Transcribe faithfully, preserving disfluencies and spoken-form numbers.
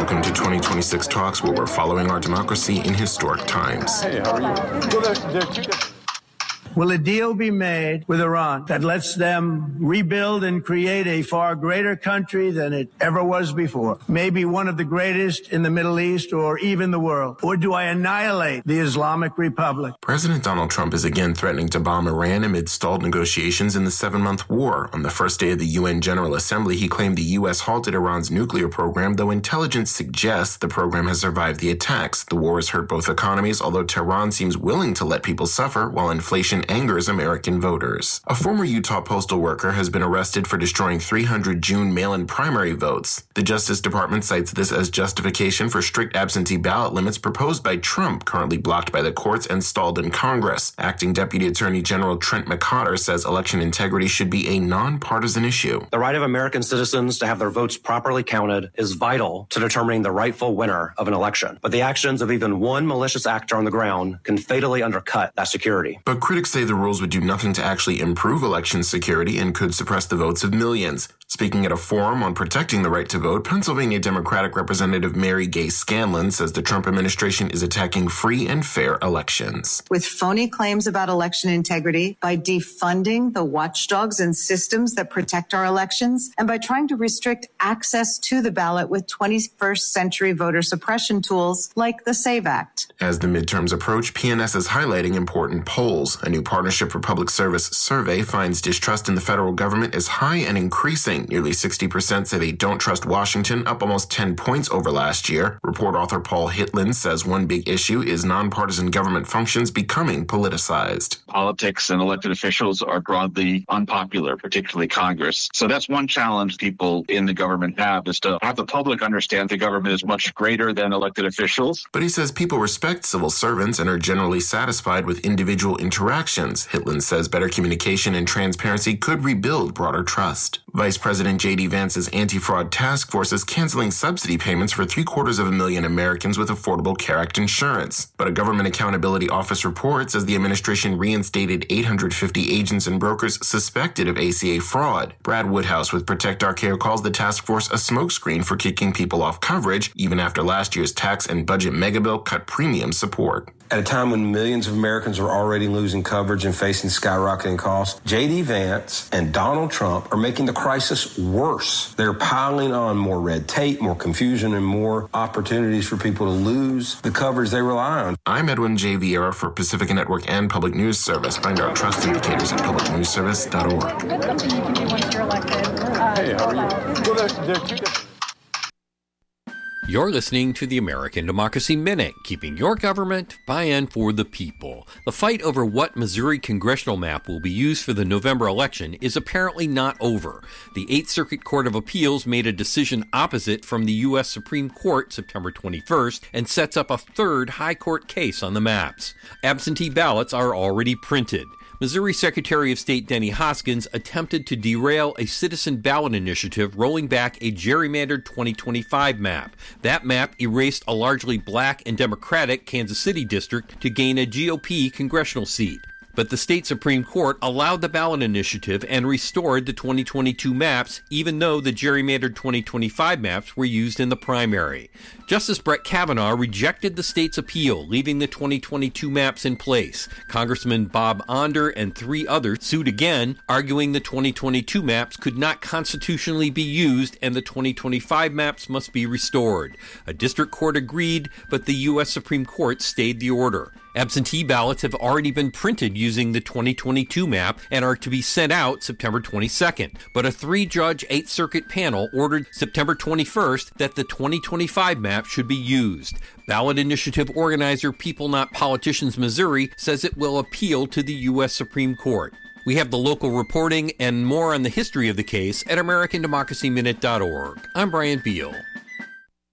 Welcome to twenty twenty-six Talks, where we're following our democracy in historic times. Hey, how are you? Well, there, there are two different... Will a deal be made with Iran that lets them rebuild and create a far greater country than it ever was before? Maybe one of the greatest in the Middle East or even the world? Or do I annihilate the Islamic Republic? President Donald Trump is again threatening to bomb Iran amid stalled negotiations in the seven-month war. On the first day of the U N General Assembly, he claimed the U S halted Iran's nuclear program, though intelligence suggests the program has survived the attacks. The war has hurt both economies, although Tehran seems willing to let people suffer while inflation angers American voters. A former Utah postal worker has been arrested for destroying three hundred June mail-in primary votes. The Justice Department cites this as justification for strict absentee ballot limits proposed by Trump, currently blocked by the courts and stalled in Congress. Acting Deputy Attorney General Trent McCotter says election integrity should be a nonpartisan issue. The right of American citizens to have their votes properly counted is vital to determining the rightful winner of an election. But the actions of even one malicious actor on the ground can fatally undercut that security. But critics say the rules would do nothing to actually improve election security and could suppress the votes of millions. Speaking at a forum on protecting the right to vote, Pennsylvania Democratic Representative Mary Gay Scanlon says the Trump administration is attacking free and fair elections. With phony claims about election integrity, by defunding the watchdogs and systems that protect our elections, and by trying to restrict access to the ballot with twenty-first century voter suppression tools like the SAVE Act. As the midterms approach, P N S is highlighting important polls. A new Partnership for Public Service survey finds distrust in the federal government is high and increasing. Nearly sixty percent say they don't trust Washington, up almost ten points over last year. Report author Paul Hitland says one big issue is nonpartisan government functions becoming politicized. Politics and elected officials are broadly unpopular, particularly Congress. So that's one challenge people in the government have, is to have the public understand the government is much greater than elected officials. But he says people respect civil servants and are generally satisfied with individual interactions. Hitland says better communication and transparency could rebuild broader trust. Vice President J D Vance's anti-fraud task force is canceling subsidy payments for three-quarters of a million Americans with Affordable Care Act insurance. But a Government Accountability Office report says the administration reinstated eight hundred fifty agents and brokers suspected of A C A fraud. Brad Woodhouse with Protect Our Care calls the task force a smokescreen for kicking people off coverage, even after last year's tax and budget megabill cut premium support. At a time when millions of Americans are already losing coverage and facing skyrocketing costs, J D Vance and Donald Trump are making the crisis worse. They're piling on more red tape, more confusion, and more opportunities for people to lose the coverage they rely on. I'm Edwin J. Vieira for Pacifica Network and Public News Service. Find our trust indicators at public news service dot org. That's something you can do once you're elected. Uh, hey, how are you? Well, there, there are two different... You're listening to the American Democracy Minute, keeping your government by and for the people. The fight over what Missouri congressional map will be used for the November election is apparently not over. The Eighth Circuit Court of Appeals made a decision opposite from the U S Supreme Court September twenty-first and sets up a third high court case on the maps. Absentee ballots are already printed. Missouri Secretary of State Denny Hoskins attempted to derail a citizen ballot initiative rolling back a gerrymandered twenty twenty-five map. That map erased a largely black and Democratic Kansas City district to gain a G O P congressional seat. But the state Supreme Court allowed the ballot initiative and restored the twenty twenty-two maps, even though the gerrymandered twenty twenty-five maps were used in the primary. Justice Brett Kavanaugh rejected the state's appeal, leaving the twenty twenty-two maps in place. Congressman Bob Onder and three others sued again, arguing the twenty twenty-two maps could not constitutionally be used and the twenty twenty-five maps must be restored. A district court agreed, but the U S Supreme Court stayed the order. Absentee ballots have already been printed using the twenty twenty-two map and are to be sent out September twenty-second. But a three-judge Eighth Circuit panel ordered September twenty-first that the twenty twenty-five map should be used. Ballot initiative organizer People Not Politicians Missouri says it will appeal to the U S Supreme Court. We have the local reporting and more on the history of the case at American Democracy Minute dot org. I'm Brian Beal.